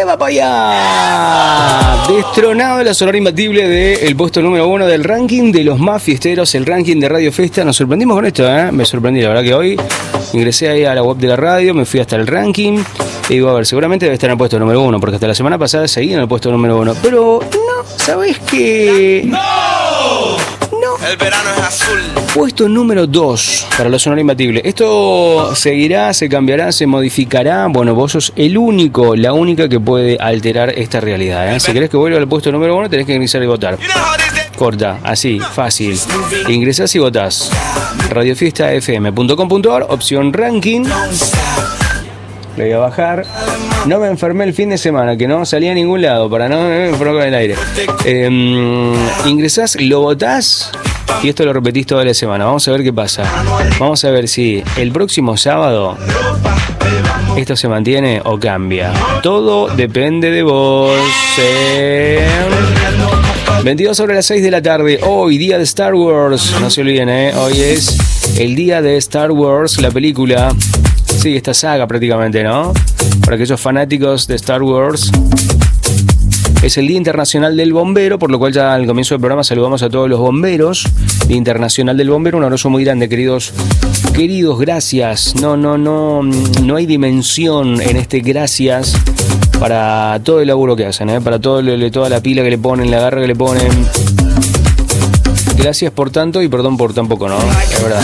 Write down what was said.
va para allá. Destronado la sonora imbatible del puesto número 1 del ranking de los más fiesteros, el ranking de Radio Fiesta. Nos sorprendimos con esto, me sorprendí, la verdad que hoy ingresé ahí a la web de la radio, me fui hasta el ranking y digo, a ver, seguramente debe estar en el puesto número 1, porque hasta la semana pasada seguí en el puesto número 1. Pero no, ¿sabés qué? ¡No! El verano es azul. Puesto número 2 para la sonora imbatible. Esto seguirá, se cambiará, se modificará. Bueno, vos sos el único, la única que puede alterar esta realidad, Si querés que vuelva al puesto número 1, tenés que ingresar y votar. Corta, así, fácil. Ingresás y votás. radiofiestafm.com.ar, opción ranking. Le voy a bajar. No me enfermé el fin de semana, que no salí a ningún lado para no me enfermar con el aire. Ingresás, lo votás y esto lo repetís toda la semana. Vamos a ver qué pasa. Vamos a ver si el próximo sábado esto se mantiene o cambia. Todo depende de vos. 22 sobre las 6 de la tarde. Hoy, día de Star Wars. No se olviden, hoy es el día de Star Wars, la película. Sí, esta saga prácticamente, ¿no? Para aquellos fanáticos de Star Wars. Es el Día Internacional del Bombero, por lo cual ya al comienzo del programa saludamos a todos los bomberos. Día Internacional del Bombero, un abrazo muy grande, queridos, gracias. No hay dimensión en este gracias para todo el laburo que hacen, para toda la pila que le ponen, la garra que le ponen. Gracias por tanto y perdón por tan poco, ¿no? Es verdad.